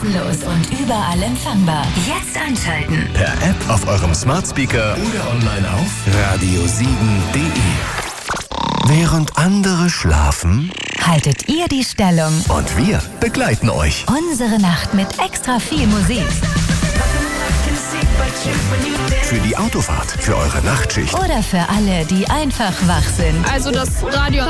kostenlos und überall empfangbar. Jetzt einschalten. Per App auf eurem Smart Speaker oder online auf radio7.de. Während andere schlafen, Haltet ihr die Stellung. und wir begleiten euch. Unsere Nacht mit extra viel Musik. Für die Autofahrt, für eure Nachtschicht Oder für alle, die einfach wach sind. Also das Radio